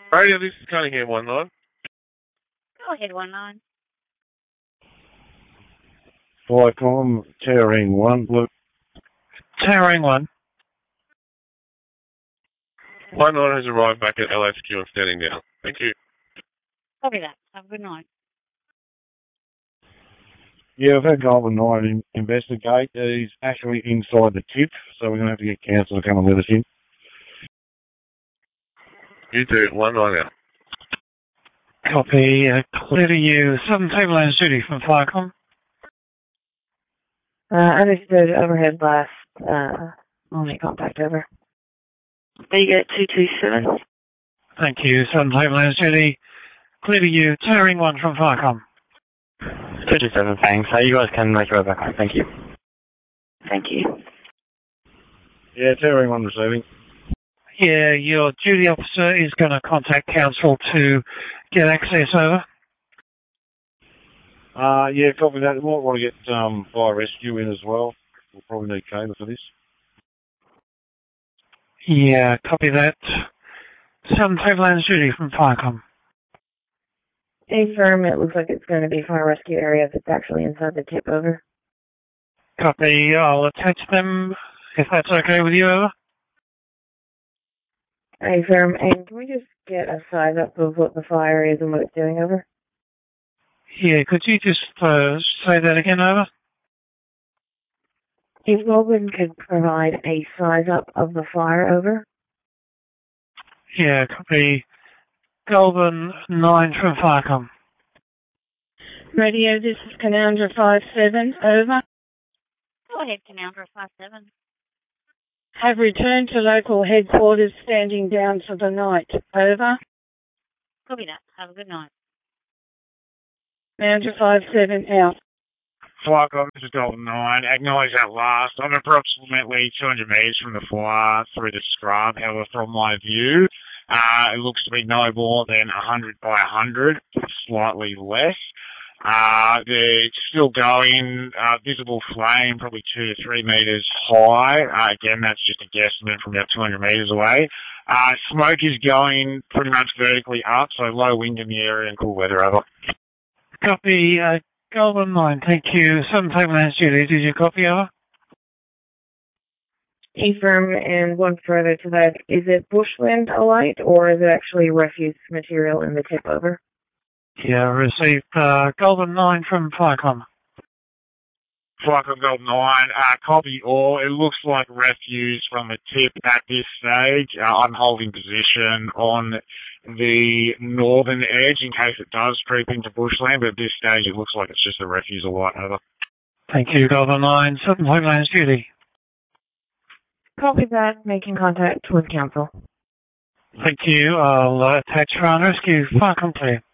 Radio, this is Cunningham 19. Go ahead, 19. Flycom, Towering 1, Blue. Towering 1. 19 has arrived back at LHQ and standing down. Thank you. Copy that. Have a good night. Yeah, I've had Golden 9 investigate. He's actually inside the tip, so we're going to have to get council to come and let us in. You do, 19 out. Copy. Clear to you. Southern Tablelands duty from Flycom. Understood. Overhead blast. Only contact over. Vega 227. Thank you. Southern Tablelands duty. Clear to you. Towering 1 from Flycom. 227, thanks. You guys can make your way back home. Thank you. Thank you. Yeah, Towering 1 receiving. Yeah, your duty officer is going to contact council to get access over. Yeah, copy that. We might want to get fire rescue in as well. We'll probably need cable for this. Yeah, copy that. Southern Tablelands duty from Flycom. Affirm, it looks like it's going to be fire rescue area that's actually inside the tip, over. Copy, I'll attach them if that's okay with you, over. Affirm, and can we just get a size up of what the fire is and what it's doing, over? Yeah, could you just say that again, over? If Goldman could provide a size up of the fire, over. Yeah, copy. Goldman 9 from Flycom. Radio, this is Canandra 57, over. Go ahead, Canandra 57. Have returned to local headquarters, standing down for the night, over. Copy that. Have a good night. Canandra 57 out. Flycom, this is Golden 9. Acknowledge that last. I'm approximately 200 metres from the fire through the scrub. However, from my view, it looks to be no more than 100 by 100, slightly less. They're still going, visible flame, probably 2 to 3 metres high. Again, that's just a guesstimate from about 200 metres away. Smoke is going pretty much vertically up, so low wind in the area and cool weather, over. Copy, Golden 9, thank you. Southern Tablelands duty, did you copy, over? Affirm, and one further to that, is it bushland alight or is it actually refuse material in the tip, over? Yeah, received Golden 9 from Flycom. Flycom Golden 9, copy all. It looks like refuse from the tip at this stage. I'm holding position on the northern edge in case it does creep into bushland, but at this stage it looks like it's just a refuse alight, over. Thank you, Golden 9. Southern Tablelands duty. Copy that, making contact with council. Thank you. I'll attach fire and rescue. Flycom clear.